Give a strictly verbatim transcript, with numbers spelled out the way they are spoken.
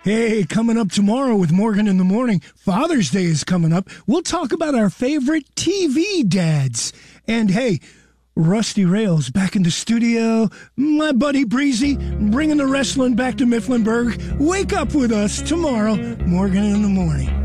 Hey, coming up tomorrow with Morgan in the Morning, Father's Day is coming up. We'll talk about our favorite T V dads. And hey, Rusty Rails back in the studio. My buddy Breezy bringing the wrestling back to Mifflinburg. Wake up with us tomorrow, Morgan in the Morning.